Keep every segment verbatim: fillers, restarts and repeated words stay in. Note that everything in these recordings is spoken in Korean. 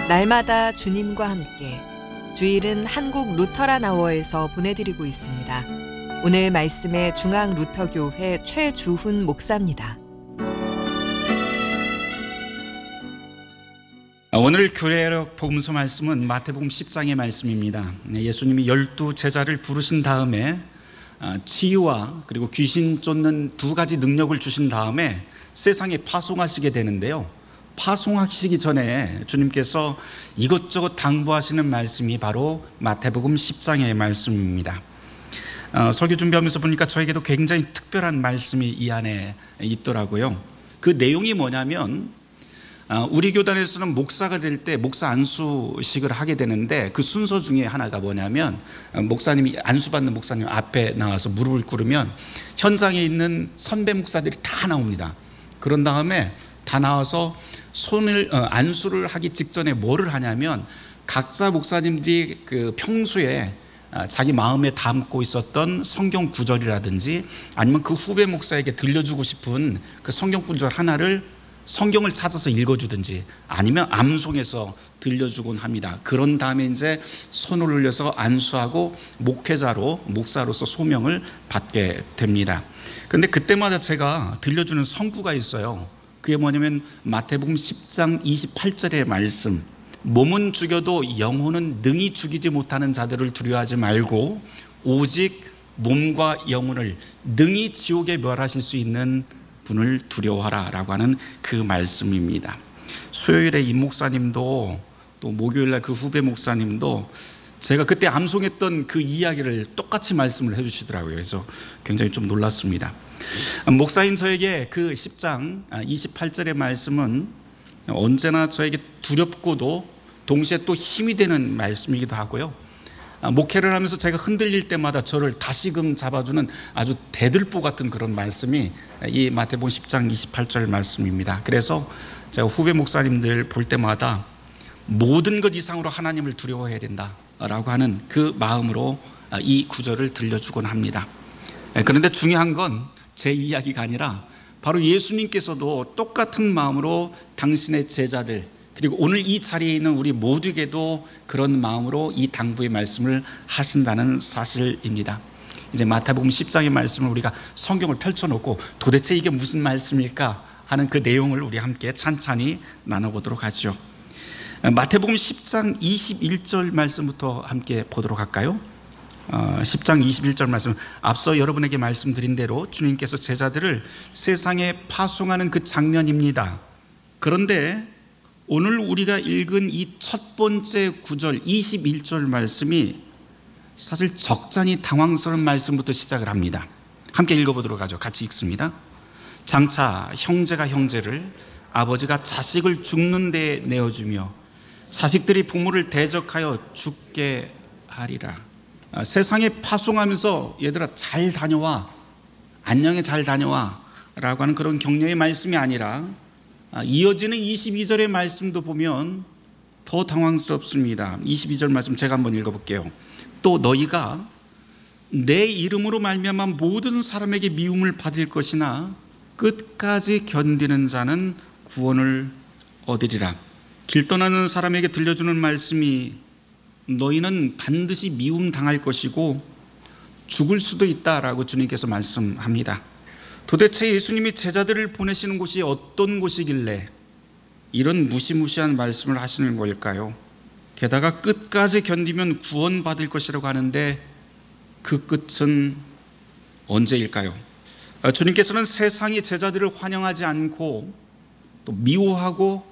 날마다 주님과 함께 주일은 한국 루터란 아워에서 보내드리고 있습니다. 오늘 말씀의 중앙 루터교회 최주훈 목사입니다. 오늘 교회력 복음서 말씀은 마태복음 십 장의 말씀입니다. 예수님이 열두 제자를 부르신 다음에 치유와 그리고 귀신 쫓는 두 가지 능력을 주신 다음에 세상에 파송하시게 되는데요. 파송하시기 전에 주님께서 이것저것 당부하시는 말씀이 바로 마태복음 십 장의 말씀입니다. 어, 설교 준비하면서 보니까 저에게도 굉장히 특별한 말씀이 이 안에 있더라고요. 그 내용이 뭐냐면 어, 우리 교단에서는 목사가 될 때 목사 안수식을 하게 되는데 그 순서 중에 하나가 뭐냐면 어, 목사님이 안수받는 목사님 앞에 나와서 무릎을 꿇으면 현장에 있는 선배 목사들이 다 나옵니다. 그런 다음에 다 나와서 손을 어, 안수를 하기 직전에 뭐를 하냐면 각자 목사님들이 그 평소에 어, 자기 마음에 담고 있었던 성경 구절이라든지 아니면 그 후배 목사에게 들려주고 싶은 그 성경 구절 하나를 성경을 찾아서 읽어주든지 아니면 암송해서 들려주곤 합니다. 그런 다음에 이제 손을 올려서 안수하고 목회자로 목사로서 소명을 받게 됩니다. 그런데 그때마다 제가 들려주는 성구가 있어요. 그게 뭐냐면 마태복음 십 장 이십팔 절의 말씀, 몸은 죽여도 영혼은 능히 죽이지 못하는 자들을 두려워하지 말고 오직 몸과 영혼을 능히 지옥에 멸하실 수 있는 분을 두려워하라 라고 하는 그 말씀입니다. 수요일에 임 목사님도 또 목요일날 그 후배 목사님도 제가 그때 암송했던 그 이야기를 똑같이 말씀을 해주시더라고요. 그래서 굉장히 좀 놀랐습니다. 목사인 저에게 그 십 장 이십팔 절의 말씀은 언제나 저에게 두렵고도 동시에 또 힘이 되는 말씀이기도 하고요. 목회를 하면서 제가 흔들릴 때마다 저를 다시금 잡아주는 아주 대들보 같은 그런 말씀이 이 마태복음 십 장 이십팔 절 말씀입니다. 그래서 제가 후배 목사님들 볼 때마다 모든 것 이상으로 하나님을 두려워해야 된다라고 하는 그 마음으로 이 구절을 들려주곤 합니다. 그런데 중요한 건 제 이야기가 아니라 바로 예수님께서도 똑같은 마음으로 당신의 제자들 그리고 오늘 이 자리에 있는 우리 모두에게도 그런 마음으로 이 당부의 말씀을 하신다는 사실입니다. 이제 마태복음 십 장의 말씀을 우리가 성경을 펼쳐놓고 도대체 이게 무슨 말씀일까 하는 그 내용을 우리 함께 찬찬히 나눠보도록 하죠. 마태복음 십 장 이십일 절 말씀부터 함께 보도록 할까요? 어, 십 장 이십일 절 말씀, 앞서 여러분에게 말씀드린 대로 주님께서 제자들을 세상에 파송하는 그 장면입니다. 그런데 오늘 우리가 읽은 이 첫 번째 구절 이십일 절 말씀이 사실 적잖이 당황스러운 말씀부터 시작을 합니다. 함께 읽어보도록 하죠. 같이 읽습니다. 장차 형제가 형제를, 아버지가 자식을 죽는 데 내어주며 자식들이 부모를 대적하여 죽게 하리라. 아, 세상에 파송하면서 얘들아 잘 다녀와, 안녕히 잘 다녀와 라고 하는 그런 격려의 말씀이 아니라 아, 이어지는 이십이 절의 말씀도 보면 더 당황스럽습니다. 이십이 절 말씀 제가 한번 읽어볼게요. 또 너희가 내 이름으로 말미암아 모든 사람에게 미움을 받을 것이나 끝까지 견디는 자는 구원을 얻으리라. 길 떠나는 사람에게 들려주는 말씀이 너희는 반드시 미움 당할 것이고 죽을 수도 있다라고 주님께서 말씀합니다. 도대체 예수님이 제자들을 보내시는 곳이 어떤 곳이길래 이런 무시무시한 말씀을 하시는 걸까요? 게다가 끝까지 견디면 구원받을 것이라고 하는데 그 끝은 언제일까요? 주님께서는 세상이 제자들을 환영하지 않고 또 미워하고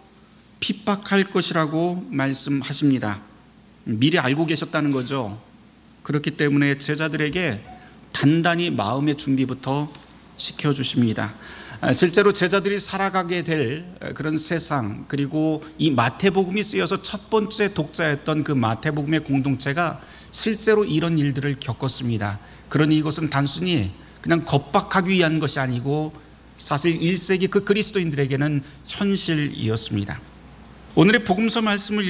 핍박할 것이라고 말씀하십니다. 미리 알고 계셨다는 거죠. 그렇기 때문에 제자들에게 단단히 마음의 준비부터 시켜주십니다. 실제로 제자들이 살아가게 될 그런 세상, 그리고 이 마태복음이 쓰여서 첫 번째 독자였던 그 마태복음의 공동체가 실제로 이런 일들을 겪었습니다. 그러니 이것은 단순히 그냥 겁박하기 위한 것이 아니고 사실 일 세기 그 그리스도인들에게는 현실이었습니다. 오늘의 복음서 말씀을